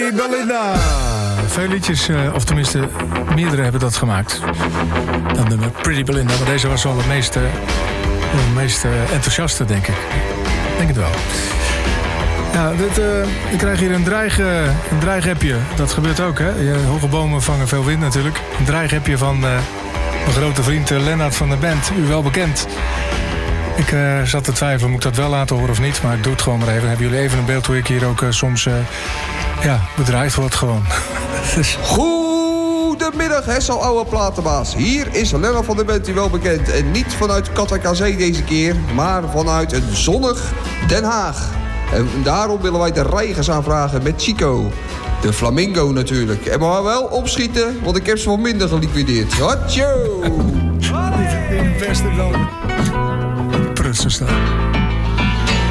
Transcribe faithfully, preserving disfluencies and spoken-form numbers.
Pretty Belinda. Veel liedjes, uh, of tenminste, meerdere hebben dat gemaakt. Dat nummer Pretty Belinda, maar deze was wel het meest, uh, het meest uh, enthousiaste, denk ik. Ik denk het wel. Ja, dit, uh, ik krijg hier een, dreig, uh, een dreigappje. Dat gebeurt ook, hè? Je, hoge bomen vangen veel wind natuurlijk. Een dreigappje van uh, mijn grote vriend uh, Lennart van de band. U wel bekend. Ik uh, zat te twijfelen, moet ik dat wel laten horen of niet? Maar ik doe het gewoon maar even. Dan hebben jullie even een beeld hoe ik hier ook uh, soms uh, ja, bedreigd word gewoon. dus... Goedemiddag, Hessel oude platenbaas. Hier is Lennart van de band, u wel bekend. En niet vanuit Katwijk aan Zee deze keer, maar vanuit een zonnig Den Haag. En daarom willen wij de reigers aanvragen met Chico. De Flamingo natuurlijk. En maar wel opschieten, want ik heb ze wel minder geliquideerd. Hatjo! In het beste dan. Prutsen staan.